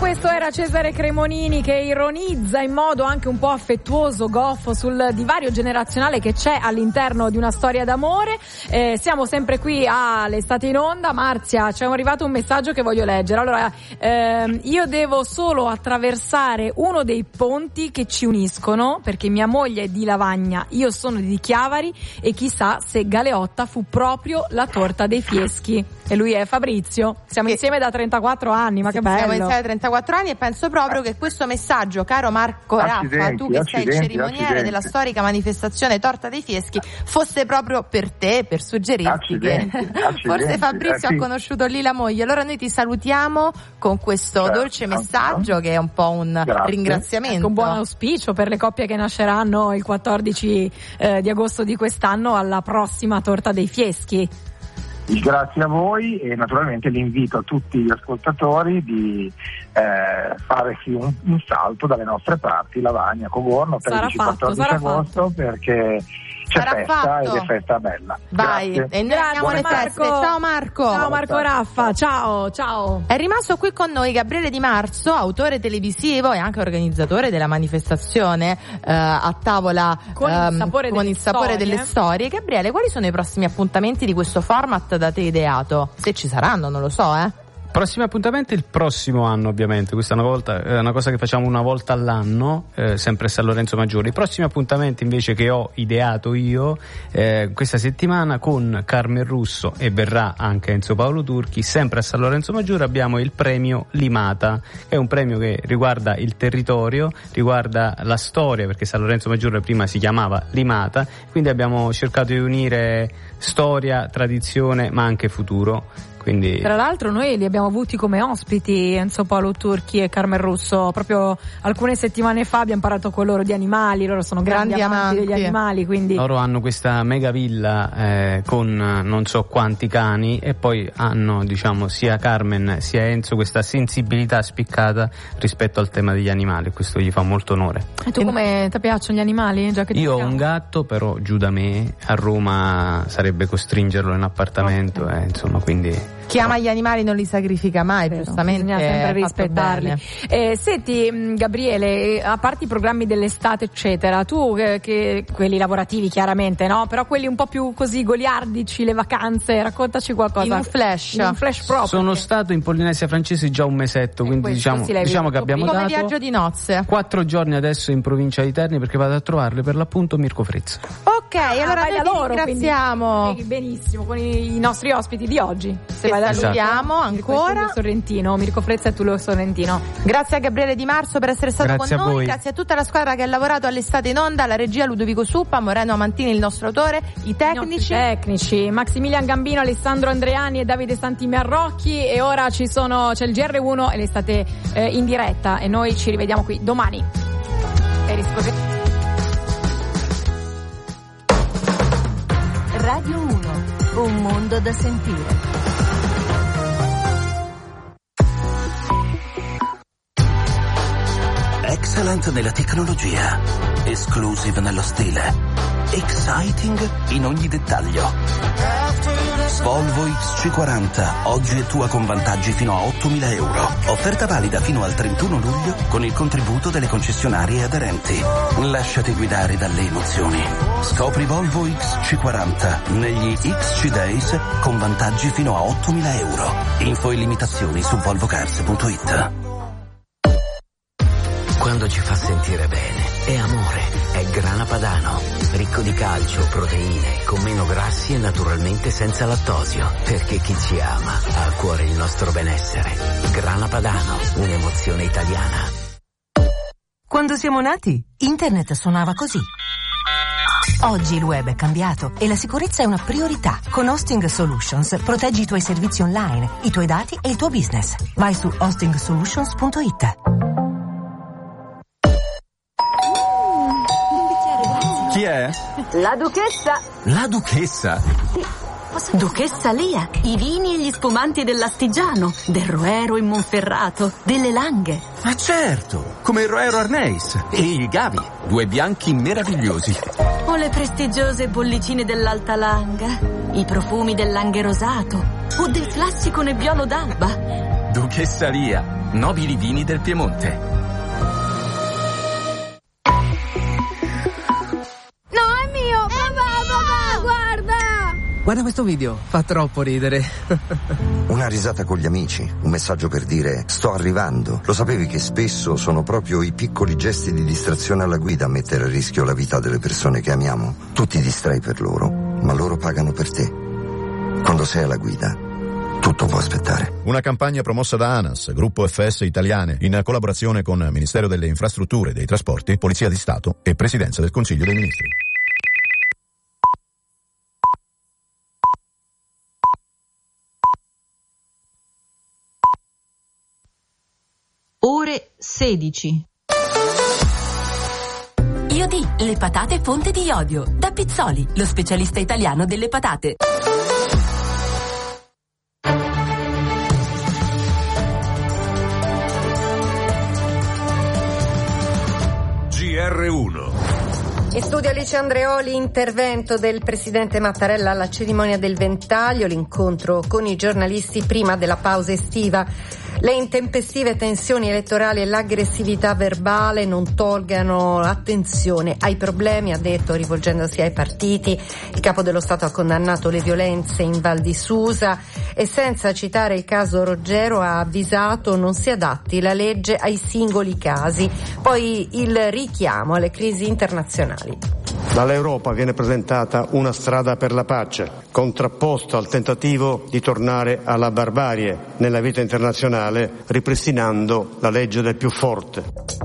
questo era Cesare Cremonini che ironizza in modo anche un po' affettuoso, goffo, sul divario generazionale che c'è all'interno di una storia d'amore. Siamo sempre qui all'Estate in Onda. Marzia, ci è arrivato un messaggio che voglio leggere. Allora, io devo solo attraversare uno dei ponti che ci uniscono, perché mia moglie è di Lavagna, io sono di Chiavari, e chissà se Galeotta fu proprio la torta dei Fieschi. E lui è Fabrizio. Siamo insieme da 34 anni, ma che bello. Siamo insieme da 34 anni e penso proprio che questo messaggio, caro Marco Raffa, tu che sei il cerimoniere della storica manifestazione Torta dei Fieschi, fosse proprio per te, per suggerirti che forse Fabrizio ha conosciuto lì la moglie. Allora noi ti salutiamo con questo dolce messaggio che è un po' un ringraziamento. Ecco, un buon auspicio per le coppie che nasceranno il 14 di agosto di quest'anno alla prossima Torta dei Fieschi. Grazie a voi e naturalmente l'invito a tutti gli ascoltatori di fare un salto dalle nostre parti, Lavagna, Covorno, 13-14 agosto, perché c'è festa ed è festa bella. Vai, grazie. E noi andiamo alle feste. Ciao Marco. Ciao Marco Raffa, ciao. È rimasto qui con noi Gabriele Di Marzo, autore televisivo e anche organizzatore della manifestazione a tavola con il sapore delle storie. Gabriele, quali sono i prossimi appuntamenti di questo format da te ideato? Se ci saranno, non lo so, Prossimi appuntamenti il prossimo anno, ovviamente. Questa è una cosa che facciamo una volta all'anno, sempre a San Lorenzo Maggiore. I prossimi appuntamenti invece che ho ideato io questa settimana con Carmen Russo, e verrà anche Enzo Paolo Turchi, sempre a San Lorenzo Maggiore abbiamo il premio Limata, che è un premio che riguarda il territorio, riguarda la storia, perché San Lorenzo Maggiore prima si chiamava Limata, quindi abbiamo cercato di unire storia, tradizione ma anche futuro. Quindi... Tra l'altro noi li abbiamo avuti come ospiti, Enzo Paolo Turchi e Carmen Russo, proprio alcune settimane fa abbiamo parlato con loro di animali, loro sono grandi amanti degli animali, quindi loro hanno questa mega villa con non so quanti cani, e poi hanno, diciamo, sia Carmen sia Enzo questa sensibilità spiccata rispetto al tema degli animali, questo gli fa molto onore. E tu come ti piacciono gli animali? Già che io ho un gatto, però giù da me a Roma sarebbe costringerlo in appartamento, insomma, quindi chi ama gli animali non li sacrifica mai, giustamente. Bisogna sempre rispettarli. Senti, Gabriele, a parte i programmi dell'estate, eccetera, tu che quelli lavorativi chiaramente, no? Però quelli un po' più così goliardici, le vacanze, raccontaci qualcosa. In un flash proprio. Sono stato in Polinesia Francese già un mesetto, quindi diciamo che abbiamo come dato viaggio di nozze 4 giorni adesso in provincia di Terni, perché vado a trovarle per l'appunto Mirko Frezza. Ok, allora noi ti ringraziamo. Benissimo, con i nostri ospiti di oggi. Salutiamo ancora Mirko Frezza e Tullio Sorrentino. Grazie a Gabriele Di Marzo per essere stato con noi, grazie a tutta la squadra che ha lavorato all'Estate in Onda, la regia Ludovico Suppa, Moreno Amantini il nostro autore, i tecnici Maximilian Gambino, Alessandro Andreani e Davide Santimarrocchi, e ora c'è il GR1 e l'Estate in diretta, e noi ci rivediamo qui domani. Radio 1, un mondo da sentire. Excellent nella tecnologia, exclusive nello stile, exciting in ogni dettaglio. Volvo XC40, oggi è tua con vantaggi fino a 8.000 euro. Offerta valida fino al 31 luglio con il contributo delle concessionarie aderenti. Lasciati guidare dalle emozioni. Scopri Volvo XC40 negli XC Days con vantaggi fino a 8.000 euro. Info e limitazioni su volvocars.it. Quando ci fa sentire bene è amore, è Grana Padano, ricco di calcio, proteine, con meno grassi e naturalmente senza lattosio, perché chi ci ama ha a cuore il nostro benessere. Grana Padano, un'emozione italiana. Quando siamo nati, internet suonava così. Oggi il web è cambiato e la sicurezza è una priorità. Con Hosting Solutions proteggi i tuoi servizi online, i tuoi dati e il tuo business. Vai su hostingsolutions.it. Chi è? La Duchessa. La Duchessa? Sì. Duchessa Lia, i vini e gli spumanti dell'Astigiano, del Roero in Monferrato, delle Langhe. Ma certo, come il Roero Arneis e il Gavi, 2 bianchi meravigliosi. O le prestigiose bollicine dell'Alta Langa, i profumi del Langhe Rosato o del classico Nebbiolo d'Alba. Duchessa Lia, nobili vini del Piemonte. Guarda questo video, fa troppo ridere. Una risata con gli amici, un messaggio per dire sto arrivando. Lo sapevi che spesso sono proprio i piccoli gesti di distrazione alla guida a mettere a rischio la vita delle persone che amiamo? Tu ti distrai per loro, ma loro pagano per te. Quando sei alla guida, tutto può aspettare. Una campagna promossa da ANAS, Gruppo FS Italiane, in collaborazione con Ministero delle Infrastrutture e dei Trasporti, Polizia di Stato e Presidenza del Consiglio dei Ministri. Ore 16. Iodi, le patate fonte di iodio. Da Pizzoli, lo specialista italiano delle patate. GR1. In studio Alice Andreoli, intervento del presidente Mattarella alla cerimonia del Ventaglio, l'incontro con i giornalisti prima della pausa estiva. Le intempestive tensioni elettorali e l'aggressività verbale non tolgano attenzione ai problemi, ha detto, rivolgendosi ai partiti. Il capo dello Stato ha condannato le violenze in Val di Susa e, senza citare il caso Roggero, ha avvisato non si adatti la legge ai singoli casi. Poi il richiamo alle crisi internazionali. Dall'Europa viene presentata una strada per la pace, contrapposta al tentativo di tornare alla barbarie nella vita internazionale, ripristinando la legge del più forte.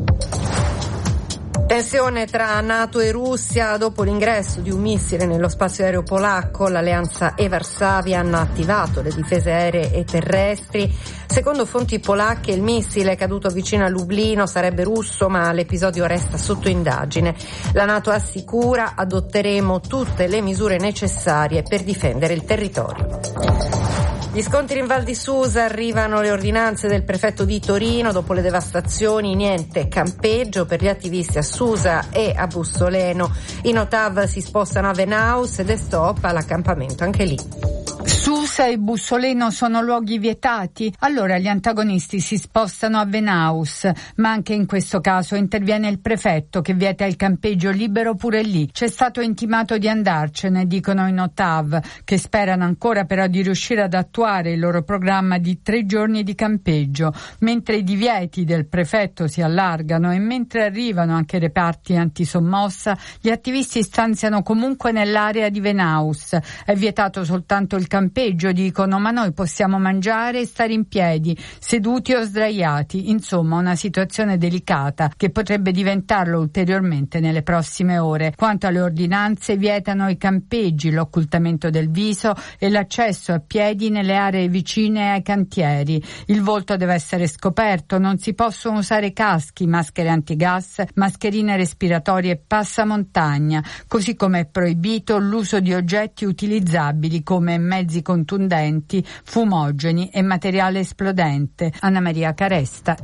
Tensione tra NATO e Russia dopo l'ingresso di un missile nello spazio aereo polacco. L'alleanza e Varsavia hanno attivato le difese aeree e terrestri. Secondo fonti polacche il missile caduto vicino a Lublino sarebbe russo, ma l'episodio resta sotto indagine. La NATO assicura: adotteremo tutte le misure necessarie per difendere il territorio. Gli scontri in Val di Susa, arrivano le ordinanze del prefetto di Torino dopo le devastazioni, niente campeggio per gli attivisti a Susa e a Bussoleno. I Notav si spostano a Venaus ed è stop all'accampamento anche lì. Susa e Bussoleno sono luoghi vietati? Allora gli antagonisti si spostano a Venaus, ma anche in questo caso interviene il prefetto che vieta il campeggio libero pure lì. C'è stato intimato di andarcene, dicono i Notav, che sperano ancora però di riuscire ad attuare il loro programma di 3 giorni di campeggio. Mentre i divieti del prefetto si allargano e mentre arrivano anche reparti antisommossa, gli attivisti stanziano comunque nell'area di Venaus. È vietato soltanto il campeggio, dicono, ma noi possiamo mangiare e stare in piedi, seduti o sdraiati. Insomma, una situazione delicata che potrebbe diventarlo ulteriormente nelle prossime ore. Quanto alle ordinanze, vietano i campeggi, l'occultamento del viso e l'accesso a piedi nelle aree vicine ai cantieri. Il volto deve essere scoperto, non si possono usare caschi, maschere antigas, mascherine respiratorie e passamontagna, così come è proibito l'uso di oggetti utilizzabili come mezzi contundenti, fumogeni e materiale esplodente. Anna Maria Caresta,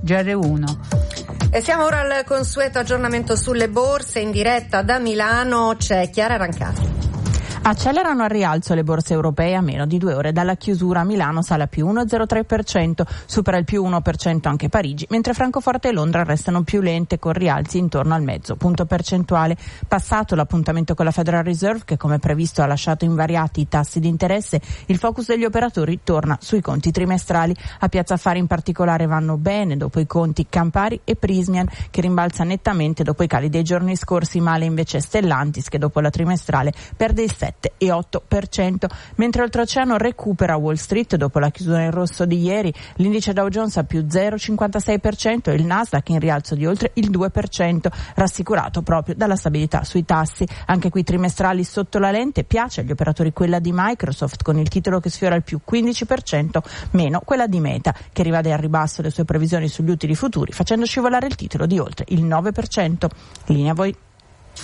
GR1. E siamo ora al consueto aggiornamento sulle borse. In diretta da Milano c'è Chiara Rancati. Accelerano al rialzo le borse europee a meno di 2 ore dalla chiusura. Milano sale a più 1,03%, supera il più 1% anche Parigi, mentre Francoforte e Londra restano più lente con rialzi intorno al mezzo punto percentuale. Passato l'appuntamento con la Federal Reserve, che come previsto ha lasciato invariati i tassi di interesse, il focus degli operatori torna sui conti trimestrali. A Piazza Affari in particolare vanno bene dopo i conti Campari e Prysmian, che rimbalza nettamente dopo i cali dei giorni scorsi, male invece Stellantis, che dopo la trimestrale perde il 7,8%, mentre oltreoceano recupera Wall Street dopo la chiusura in rosso di ieri. L'indice Dow Jones a più 0,56% e il Nasdaq in rialzo di oltre il 2%, rassicurato proprio dalla stabilità sui tassi. Anche qui trimestrali sotto la lente. Piace agli operatori quella di Microsoft, con il titolo che sfiora il più 15%, meno quella di Meta, che rivede al ribasso le sue previsioni sugli utili futuri, facendo scivolare il titolo di oltre il 9%. Linea a voi.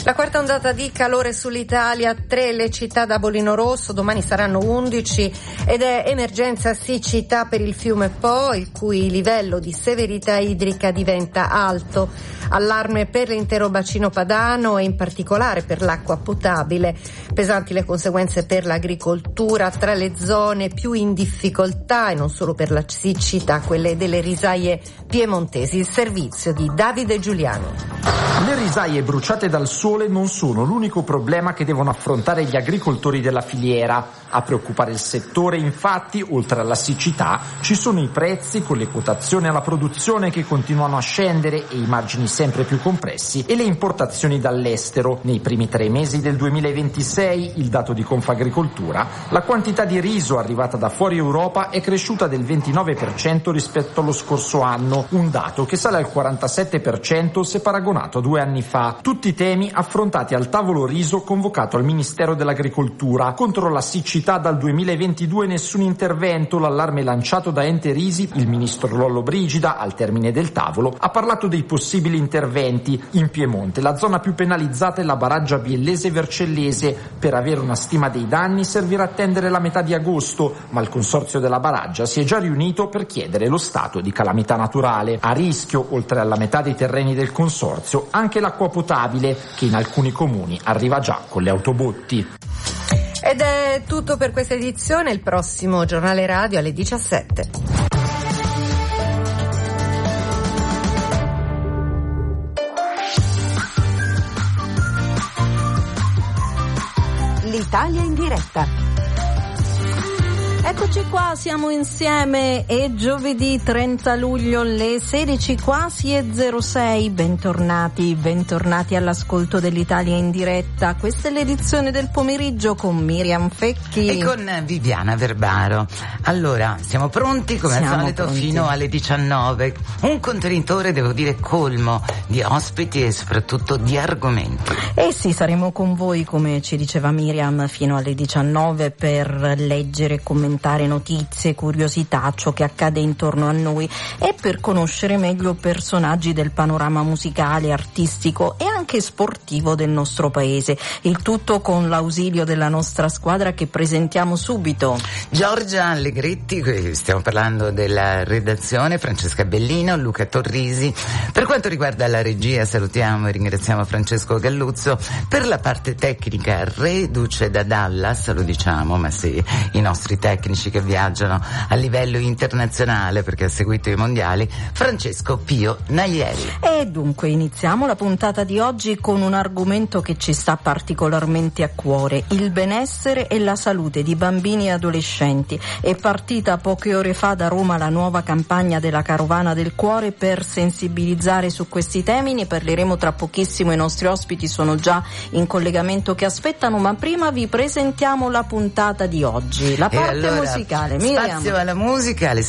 La quarta ondata di calore sull'Italia, 3 le città da bollino rosso, domani saranno 11 ed è emergenza siccità per il fiume Po, il cui livello di severità idrica diventa alto. Allarme per l'intero bacino padano e in particolare per l'acqua potabile. Pesanti le conseguenze per l'agricoltura, tra le zone più in difficoltà e non solo per la siccità, quelle delle risaie piemontesi. Il servizio di Davide Giuliani. Le risaie bruciate dal sole non sono l'unico problema che devono affrontare gli agricoltori della filiera. A preoccupare il settore, infatti, oltre alla siccità, ci sono i prezzi con le quotazioni alla produzione che continuano a scendere e i margini sempre più compressi e le importazioni dall'estero. Nei primi 3 mesi del 2026, il dato di Confagricoltura, la quantità di riso arrivata da fuori Europa è cresciuta del 29% rispetto allo scorso anno, un dato che sale al 47% se paragonato a 2 anni fa. Tutti temi affrontati al tavolo riso convocato al Ministero dell'Agricoltura. Contro la siccità dal 2022 nessun intervento, l'allarme lanciato da Ente Risi. Il ministro Lollobrigida, al termine del tavolo, ha parlato dei possibili interventi. In Piemonte la zona più penalizzata è la baraggia Biellese Vercellese. Per avere una stima dei danni servirà attendere la metà di agosto, ma il consorzio della baraggia si è già riunito per chiedere lo stato di calamità naturale. A rischio, oltre alla metà dei terreni del consorzio, anche l'acqua potabile, che in alcuni comuni arriva già con le autobotti. Ed è tutto per questa edizione, il prossimo giornale radio alle 17. L'Italia in diretta. Eccoci qua, siamo insieme, è giovedì 30 luglio, le 16 quasi e 06, bentornati all'ascolto dell'Italia in diretta. Questa è l'edizione del pomeriggio con Miriam Fecchi e con Viviana Verbaro. Allora, siamo pronti come al solito fino alle 19, un contenitore, devo dire, colmo di ospiti e soprattutto di argomenti. E sì, saremo con voi, come ci diceva Miriam, fino alle 19 per leggere e commentare notizie, curiosità, ciò che accade intorno a noi e per conoscere meglio personaggi del panorama musicale, artistico e anche sportivo del nostro paese. Il tutto con l'ausilio della nostra squadra che presentiamo subito. Giorgia Allegretti, stiamo parlando della redazione, Francesca Bellino, Luca Torrisi. Per quanto riguarda la regia salutiamo e ringraziamo Francesco Galluzzo. Per la parte tecnica, reduce da Dallas, lo diciamo, ma sì, i nostri tecnici che viaggiano a livello internazionale perché ha seguito i mondiali, Francesco Pio Naielli. E dunque iniziamo la puntata di oggi con un argomento che ci sta particolarmente a cuore: il benessere e la salute di bambini e adolescenti. È partita poche ore fa da Roma la nuova campagna della Carovana del Cuore per sensibilizzare su questi temi. Ne parleremo tra pochissimo, i nostri ospiti sono già in collegamento che aspettano, ma prima vi presentiamo la puntata di oggi, la parte musicale. Miriam. Spazio alla musica, alle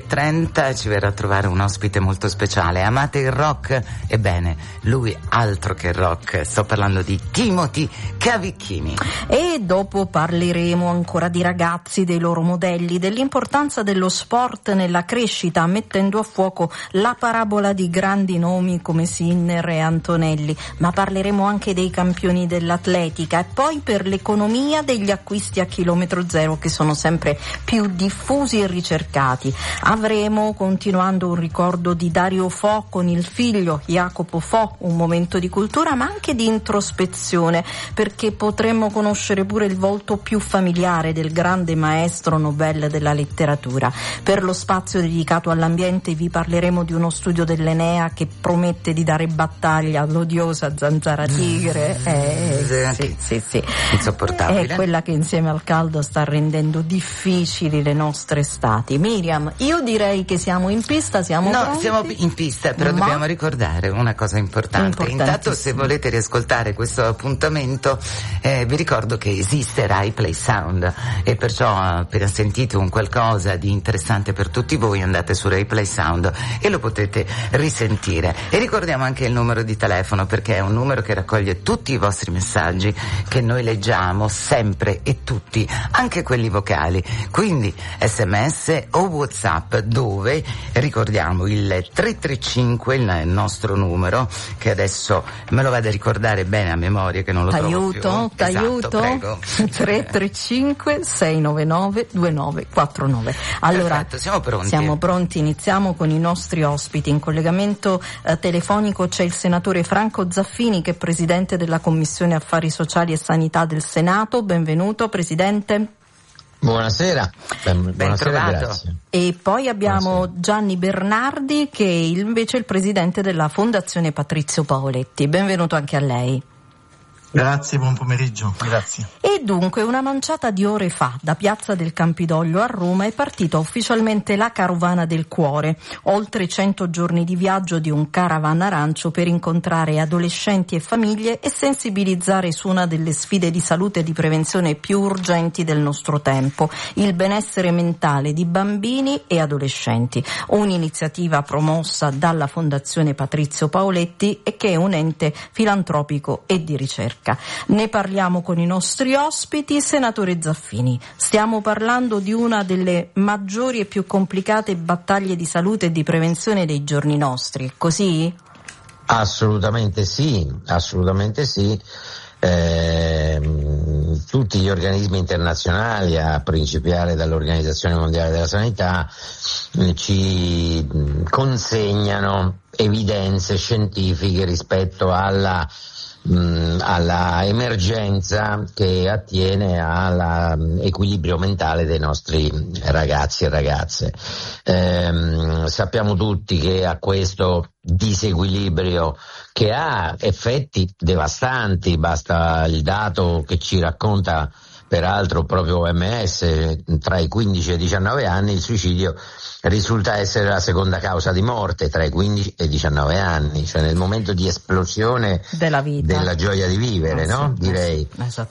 16:30 ci verrà a trovare un ospite molto speciale. Amate il rock? Ebbene, lui altro che rock, sto parlando di Timothy Cavicchini. E dopo parleremo ancora di ragazzi, dei loro modelli, dell'importanza dello sport nella crescita, mettendo a fuoco la parabola di grandi nomi come Sinner e Antonelli, ma parleremo anche dei campioni dell'atletica e poi per l'economia degli acquisti a chilometro zero che sono sempre più diffusi e ricercati. Avremo, continuando, un ricordo di Dario Fo con il figlio Jacopo Fo, un momento di cultura ma anche di introspezione, perché potremmo conoscere pure il volto più familiare del grande maestro Nobel della letteratura. Per lo spazio dedicato all'ambiente vi parleremo di uno studio dell'Enea che promette di dare battaglia all'odiosa zanzara tigre. Sì. Insopportabile. È quella che insieme al caldo sta rendendo difficili le nostre estati. Miriam, io direi che siamo in pista, siamo in pista, però dobbiamo ricordare una cosa importante. Intanto, se volete riascoltare questo appuntamento, vi ricordo che esiste Rai Play Sound e perciò appena sentite un qualcosa di interessante per tutti voi andate su Rai Play Sound e lo potete risentire. E ricordiamo anche il numero di telefono, perché è un numero che raccoglie tutti i vostri messaggi che noi leggiamo sempre e tutti, anche quelli vocali, quindi SMS o WhatsApp, dove ricordiamo il 335, il nostro numero, che adesso me lo vado a ricordare bene a memoria che non lo trovo più. T'aiuto? Prego. 335 699 2949. Allora, perfetto, siamo pronti. Iniziamo con i nostri ospiti. In collegamento telefonico c'è il senatore Franco Zaffini, che è presidente della Commissione Affari Sociali e Sanità del Senato. Benvenuto, Presidente. Buonasera. Buonasera, grazie. E poi abbiamo Gianni Bernardi, che è invece il presidente della Fondazione Patrizio Paoletti. Benvenuto anche a lei. Grazie, buon pomeriggio, grazie. E dunque, una manciata di ore fa, da Piazza del Campidoglio a Roma è partita ufficialmente la Carovana del Cuore, oltre 100 giorni di viaggio di un caravan arancio per incontrare adolescenti e famiglie e sensibilizzare su una delle sfide di salute e di prevenzione più urgenti del nostro tempo, il benessere mentale di bambini e adolescenti, un'iniziativa promossa dalla Fondazione Patrizio Paoletti e che è un ente filantropico e di ricerca. Ne parliamo con i nostri ospiti. Senatore Zaffini, stiamo parlando di una delle maggiori e più complicate battaglie di salute e di prevenzione dei giorni nostri, così? Assolutamente sì. Tutti gli organismi internazionali, a principiare dall'Organizzazione Mondiale della Sanità, ci consegnano evidenze scientifiche rispetto alla emergenza che attiene all'equilibrio mentale dei nostri ragazzi e ragazze. Sappiamo tutti che a questo disequilibrio, che ha effetti devastanti, basta il dato che ci racconta peraltro proprio OMS, tra i 15 e i 19 anni il suicidio risulta essere la seconda causa di morte tra i 15 e i 19 anni, cioè nel momento di esplosione della vita, della gioia di vivere, no? Direi.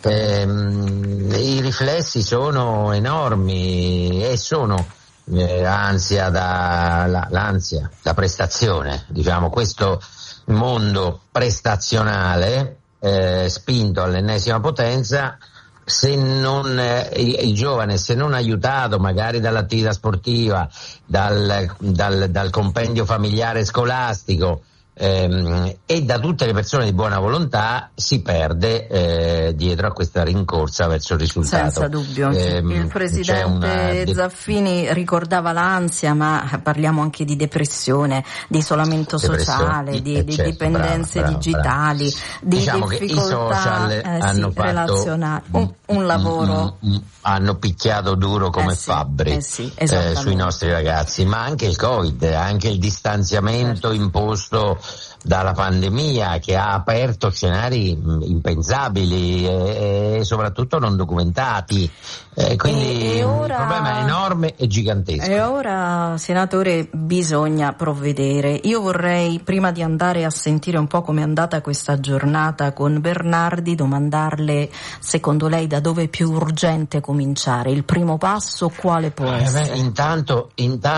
I riflessi sono enormi e sono l'ansia, la prestazione, diciamo, questo mondo prestazionale spinto all'ennesima potenza. Se non il giovane, se non aiutato magari dall'attività sportiva, dal compendio familiare scolastico e da tutte le persone di buona volontà, si perde dietro a questa rincorsa verso il risultato. Senza dubbio. Il presidente Zaffini ricordava l'ansia, ma parliamo anche di depressione, di isolamento sociale, di dipendenze digitali, di diciamo difficoltà che i social hanno relazionali. Un lavoro. Hanno picchiato duro come fabbri sui nostri ragazzi, ma anche il Covid, anche il distanziamento imposto dalla pandemia, che ha aperto scenari impensabili e soprattutto non documentati. Quindi il problema è enorme e gigantesco. E ora, senatore, bisogna provvedere. Io vorrei, prima di andare a sentire un po' com'è andata questa giornata con Bernardi, domandarle, secondo lei, da dove è più urgente cominciare? Il primo passo quale può essere? Intanto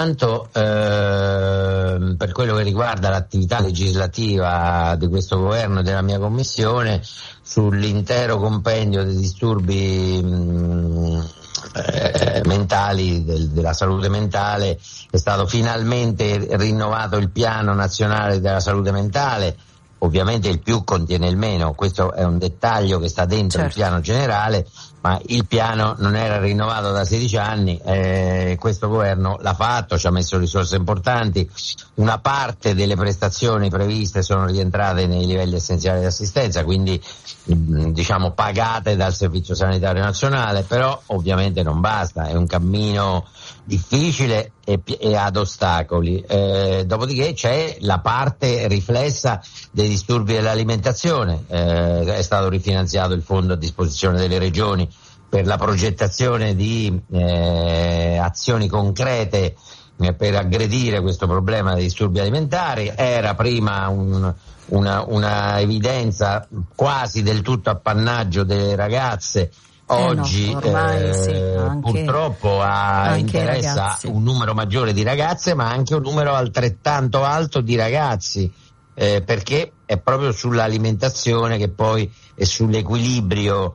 per quello che riguarda l'attività legislativa di questo governo e della mia commissione, sull'intero compendio dei disturbi mentali, della salute mentale, è stato finalmente rinnovato il piano nazionale della salute mentale. Ovviamente il più contiene il meno, questo è un dettaglio che sta dentro il piano generale, ma il piano non era rinnovato da 16 anni, questo governo l'ha fatto, ci ha messo risorse importanti, una parte delle prestazioni previste sono rientrate nei livelli essenziali di assistenza, quindi diciamo pagate dal Servizio Sanitario Nazionale, però ovviamente non basta, è un cammino difficile e ad ostacoli. Dopodiché c'è la parte riflessa dei disturbi dell'alimentazione, è stato rifinanziato il fondo a disposizione delle regioni per la progettazione di azioni concrete per aggredire questo problema dei disturbi alimentari. Era prima una evidenza quasi del tutto appannaggio delle ragazze. Oggi purtroppo interessa un numero maggiore di ragazze, ma anche un numero altrettanto alto di ragazzi, perché è proprio sull'alimentazione che poi e sull'equilibrio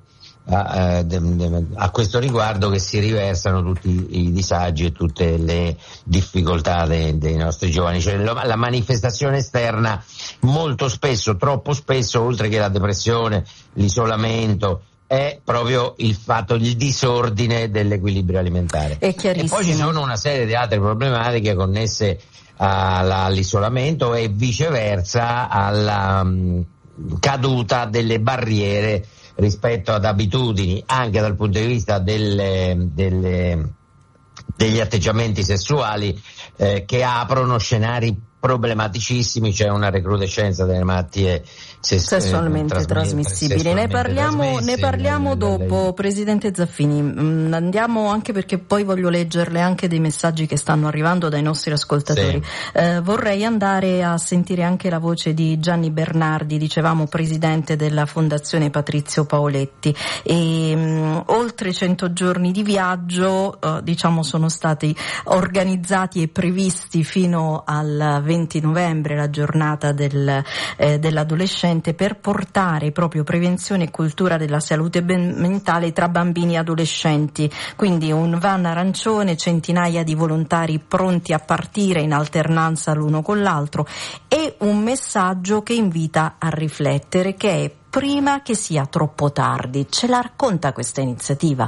a questo riguardo che si riversano tutti i disagi e tutte le difficoltà dei nostri giovani. Cioè, la manifestazione esterna molto spesso, troppo spesso, oltre che la depressione, l'isolamento, è proprio il disordine dell'equilibrio alimentare. È chiarissimo. E poi ci sono una serie di altre problematiche connesse all'isolamento e viceversa alla caduta delle barriere rispetto ad abitudini, anche dal punto di vista degli atteggiamenti sessuali che aprono scenari problematicissimi. C'è una recrudescenza delle malattie sessualmente trasmissibili. Ne parliamo dopo, Presidente Zaffini. Andiamo, anche perché poi voglio leggerle anche dei messaggi che stanno arrivando dai nostri ascoltatori. Sì. Vorrei andare a sentire anche la voce di Gianni Bernardi, dicevamo presidente della Fondazione Patrizio Paoletti. Oltre 100 giorni di viaggio, sono stati organizzati e previsti fino al 20 novembre, la giornata dell'adolescente, per portare proprio prevenzione e cultura della salute mentale tra bambini e adolescenti. Quindi un van arancione, centinaia di volontari pronti a partire in alternanza l'uno con l'altro, e un messaggio che invita a riflettere, che è: prima che sia troppo tardi. Ce la racconta questa iniziativa?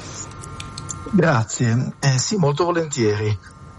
Grazie, sì, molto volentieri.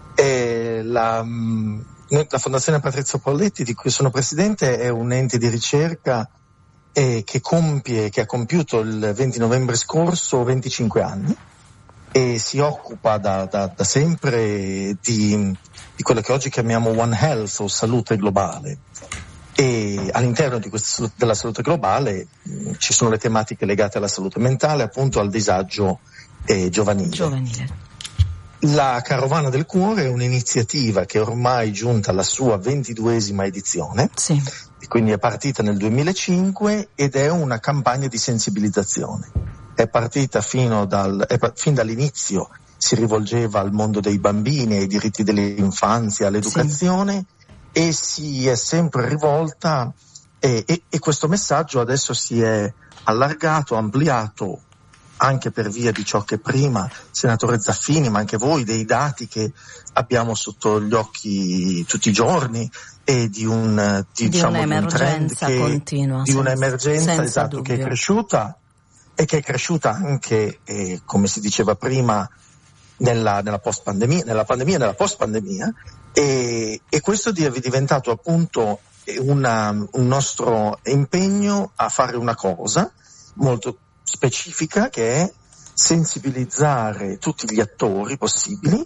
La Fondazione Patrizio Paoletti, di cui sono presidente, è un ente di ricerca che ha compiuto il 20 novembre scorso 25 anni e si occupa da sempre di quello che oggi chiamiamo One Health, o salute globale. E all'interno della salute globale ci sono le tematiche legate alla salute mentale, appunto al disagio giovanile. La Carovana del Cuore è un'iniziativa che è ormai giunta alla sua 22esima edizione, sì. E quindi è partita nel 2005 ed è una campagna di sensibilizzazione. È partita fin dall'inizio, si rivolgeva al mondo dei bambini, ai diritti dell'infanzia, all'educazione, sì. E si è sempre rivolta e questo messaggio adesso si è allargato, ampliato, anche per via di ciò che prima, senatore Zaffini, ma anche voi, dei dati che abbiamo sotto gli occhi tutti i giorni, e di un'emergenza continua, di un'emergenza, esatto, dubbio, che è cresciuta e che è cresciuta anche, come si diceva prima, nella pandemia e nella post-pandemia, e questo è diventato appunto un nostro impegno a fare una cosa molto specifica, che è sensibilizzare tutti gli attori possibili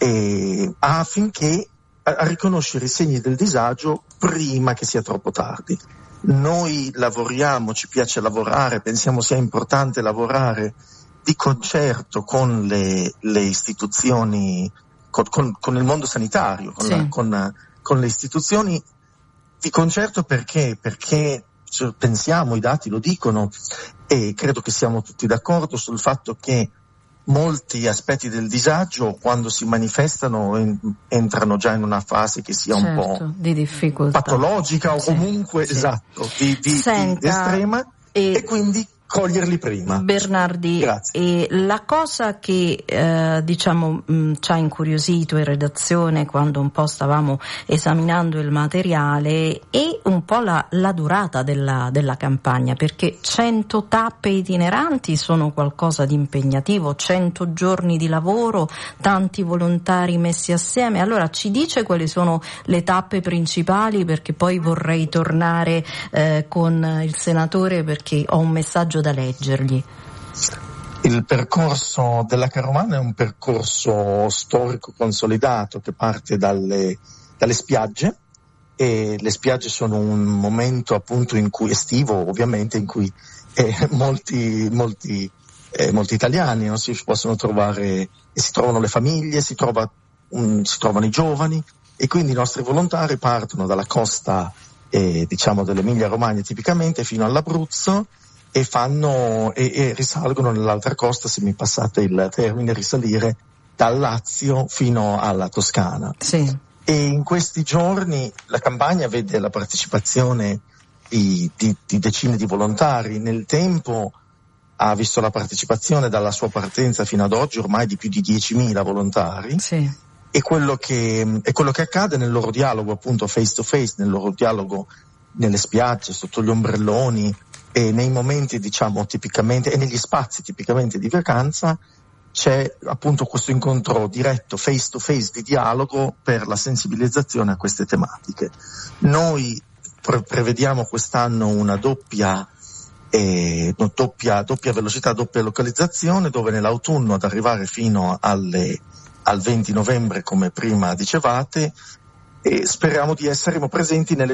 affinché a riconoscere i segni del disagio prima che sia troppo tardi. Noi lavoriamo, ci piace lavorare, pensiamo sia importante lavorare di concerto con le istituzioni, con il mondo sanitario, con le istituzioni di concerto. Perché pensiamo, i dati lo dicono, e credo che siamo tutti d'accordo sul fatto che molti aspetti del disagio, quando si manifestano, entrano già in una fase che sia un po' di difficoltà patologica, o comunque esatto, di estrema, e quindi coglierli prima. Bernardi, grazie. La cosa che ci ha incuriosito in redazione, quando un po' stavamo esaminando il materiale, è un po' la durata della campagna, perché 100 tappe itineranti sono qualcosa di impegnativo, 100 giorni di lavoro, tanti volontari messi assieme. Allora ci dice quali sono le tappe principali, perché poi vorrei tornare con il senatore, perché ho un messaggio da leggergli. Il percorso della Carovana è un percorso storico consolidato che parte dalle spiagge, e le spiagge sono un momento appunto in cui, estivo ovviamente, in cui molti italiani non si possono trovare, e si trovano le famiglie, si trovano i giovani, e quindi i nostri volontari partono dalla costa dell'Emilia Romagna tipicamente fino all'Abruzzo, e risalgono nell'altra costa, se mi passate il termine, risalire dal Lazio fino alla Toscana. Sì. E in questi giorni la campagna vede la partecipazione di decine di volontari. Nel tempo ha visto la partecipazione dalla sua partenza fino ad oggi ormai di più di 10.000 volontari. Sì. E quello che accade nel loro dialogo appunto face to face, nel loro dialogo nelle spiagge, sotto gli ombrelloni e nei momenti tipicamente e negli spazi tipicamente di vacanza, c'è appunto questo incontro diretto face to face di dialogo per la sensibilizzazione a queste tematiche. Noi prevediamo quest'anno una doppia velocità, doppia localizzazione, dove nell'autunno, ad arrivare fino al 20 novembre come prima dicevate, e speriamo di essere presenti nelle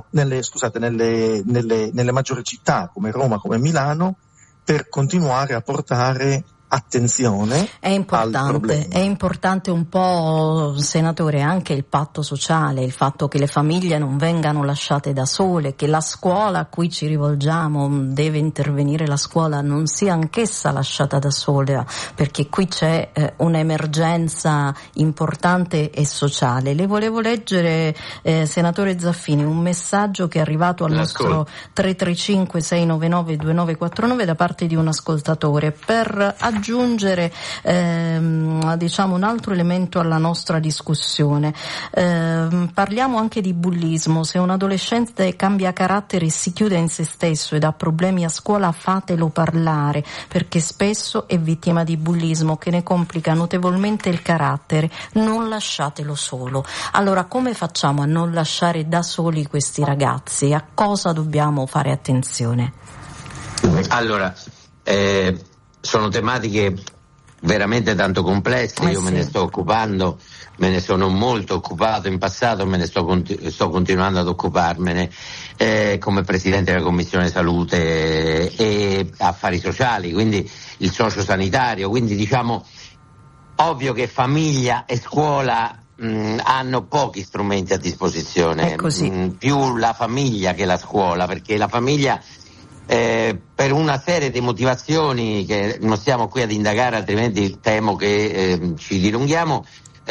maggiori città come Roma, come Milano, per continuare a portare attenzione. È importante un po', senatore, anche il patto sociale, il fatto che le famiglie non vengano lasciate da sole, che la scuola a cui ci rivolgiamo, deve intervenire la scuola, non sia anch'essa lasciata da sola, perché qui c'è un'emergenza importante e sociale. Le volevo leggere, senatore Zaffini, un messaggio che è arrivato al nostro 335 699 2949 da parte di un ascoltatore per aggiungere un altro elemento alla nostra discussione. Parliamo anche di bullismo. Se un adolescente cambia carattere e si chiude in se stesso ed ha problemi a scuola, fatelo parlare, perché spesso è vittima di bullismo che ne complica notevolmente il carattere. Non lasciatelo solo. Allora, come facciamo a non lasciare da soli questi ragazzi? A cosa dobbiamo fare attenzione? Allora, sono tematiche veramente tanto complesse, io me ne sto occupando, me ne sono molto occupato in passato, me ne sto continuando ad occuparmene come Presidente della Commissione Salute e Affari Sociali, quindi il sociosanitario, quindi ovvio che famiglia e scuola hanno pochi strumenti a disposizione, più la famiglia che la scuola, perché la famiglia per una serie di motivazioni che non stiamo qui ad indagare, altrimenti temo che ci dilunghiamo,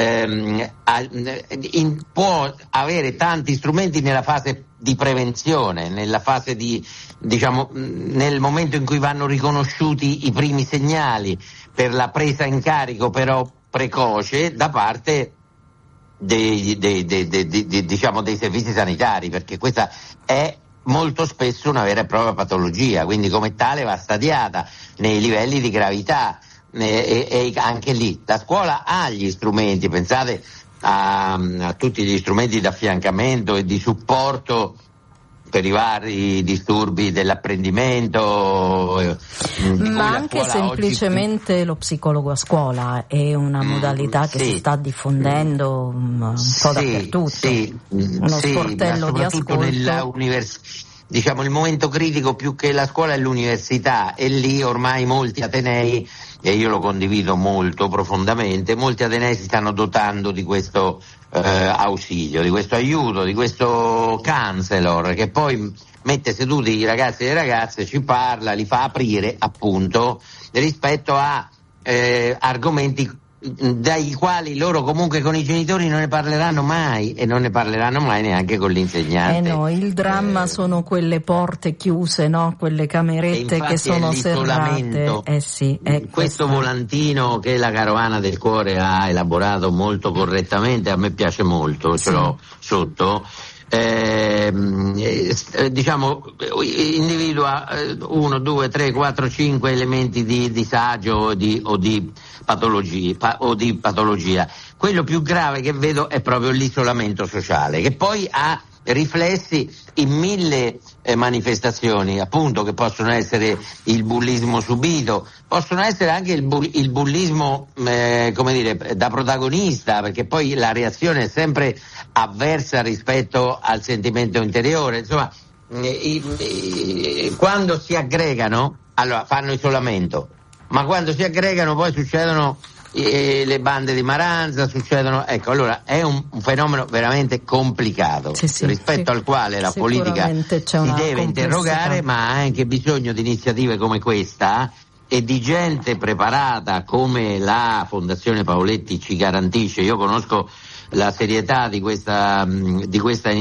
può avere tanti strumenti nella fase di prevenzione, nella fase nel momento in cui vanno riconosciuti i primi segnali per la presa in carico però precoce da parte dei servizi sanitari, perché questa è molto spesso una vera e propria patologia, quindi come tale va stadiata nei livelli di gravità e anche lì la scuola ha gli strumenti, pensate a tutti gli strumenti di affiancamento e di supporto per i vari disturbi dell'apprendimento, ma anche semplicemente lo psicologo a scuola è una modalità che si sta diffondendo un po' dappertutto, uno sportello di ascolto. Il momento critico più che la scuola è l'università, e lì ormai molti atenei, e io lo condivido molto profondamente, molti atenei si stanno dotando di questo ausilio, di questo aiuto, di questo counselor che poi mette seduti i ragazzi e le ragazze, ci parla, li fa aprire appunto rispetto a argomenti dai quali loro comunque con i genitori non ne parleranno mai, e non ne parleranno mai neanche con l'insegnante. Il dramma sono quelle porte chiuse, no? Quelle camerette che sono serrate. Questo volantino che la Carovana del Cuore ha elaborato molto correttamente, a me piace molto, ce l'ho sotto. Individua 1, 2, 3, 4, 5 elementi di disagio o di patologia. Quello più grave che vedo è proprio l'isolamento sociale, che poi ha riflessi in 1000 manifestazioni, appunto, che possono essere il bullismo subito, possono essere anche il bullismo da protagonista, perché poi la reazione è sempre avversa rispetto al sentimento interiore. Insomma, quando si aggregano, allora fanno isolamento, ma quando si aggregano poi succedono le bande di maranza, allora è un fenomeno veramente complicato, rispetto al quale la politica si deve interrogare, ma ha anche bisogno di iniziative come questa e di gente preparata come la Fondazione Paoletti ci garantisce. Io conosco la serietà di questa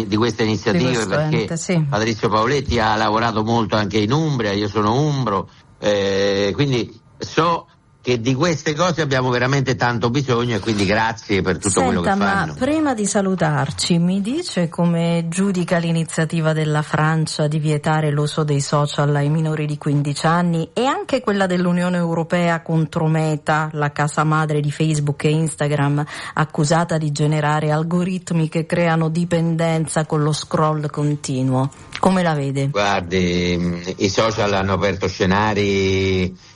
iniziativa perché Patrizio Paoletti ha lavorato molto anche in Umbria, io sono umbro, Quindi so che di queste cose abbiamo veramente tanto bisogno e quindi grazie per tutto quello che fanno. Ma prima di salutarci mi dice come giudica l'iniziativa della Francia di vietare l'uso dei social ai minori di 15 anni e anche quella dell'Unione Europea contro Meta, la casa madre di Facebook e Instagram, accusata di generare algoritmi che creano dipendenza con lo scroll continuo. Come la vede? Guardi, i social hanno aperto scenari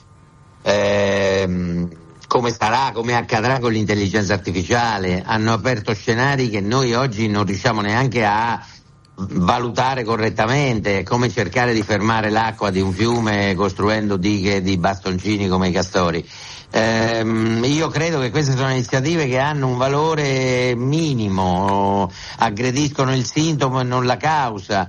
come sarà, come accadrà con l'intelligenza artificiale, hanno aperto scenari che noi oggi non riusciamo neanche a valutare correttamente, come cercare di fermare l'acqua di un fiume costruendo dighe di bastoncini come i castori. Io credo che queste sono iniziative che hanno un valore minimo, aggrediscono il sintomo e non la causa.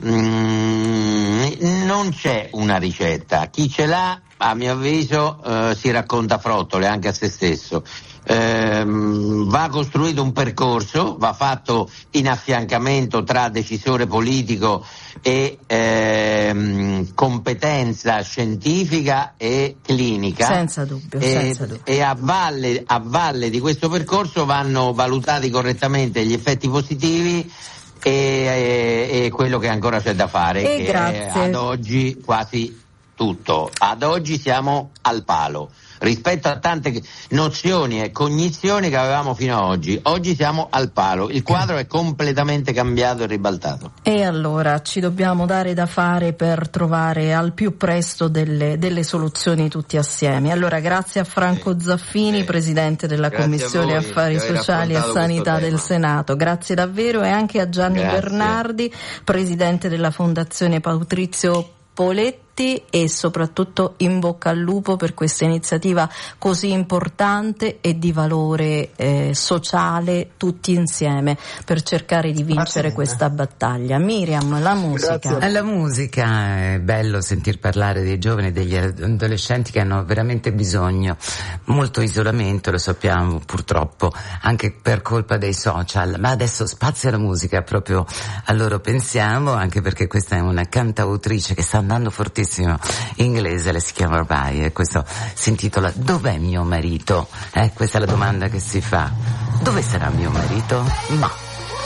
Non c'è una ricetta, chi ce l'ha a mio avviso si racconta frottole anche a se stesso. Va costruito un percorso, va fatto in affiancamento tra decisore politico e competenza scientifica e clinica. Senza dubbio. E a valle di questo percorso vanno valutati correttamente gli effetti positivi e quello che ancora c'è da fare, che è ad oggi quasi tutto. Ad oggi siamo al palo rispetto a tante nozioni e cognizioni che avevamo fino ad oggi. Oggi siamo al palo, il quadro è completamente cambiato e ribaltato. E allora ci dobbiamo dare da fare per trovare al più presto delle soluzioni tutti assieme. Allora grazie a Franco Zaffini, Presidente della Commissione Affari Sociali e Sanità del Senato, grazie davvero, e anche a Gianni Bernardi, Presidente della Fondazione Patrizio Poletti, e soprattutto in bocca al lupo per questa iniziativa così importante e di valore sociale, tutti insieme per cercare di vincere questa battaglia. Miriam, la musica. La musica, è bello sentir parlare dei giovani e degli adolescenti che hanno veramente bisogno, molto isolamento, lo sappiamo purtroppo, anche per colpa dei social, ma adesso spazio alla musica, proprio a loro pensiamo, anche perché questa è una cantautrice che sta andando fortissimo inglese, lei si chiama Orbai e questo si intitola Dov'è mio marito? Questa è la domanda che si fa. Dove sarà mio marito? Ma